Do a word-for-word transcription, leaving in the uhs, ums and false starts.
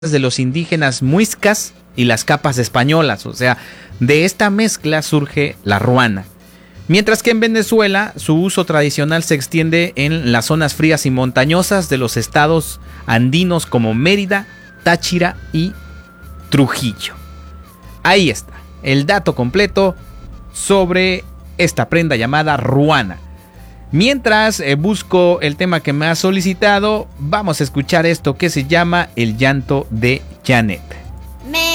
de los indígenas muiscas y las capas españolas, o sea, de esta mezcla surge la ruana. Mientras que en Venezuela su uso tradicional se extiende en las zonas frías y montañosas de los estados andinos como Mérida, Táchira y Trujillo. Ahí está, el dato completo sobre esta prenda llamada ruana. Mientras eh, busco el tema que me ha solicitado, vamos a escuchar esto que se llama El llanto de Janet. Me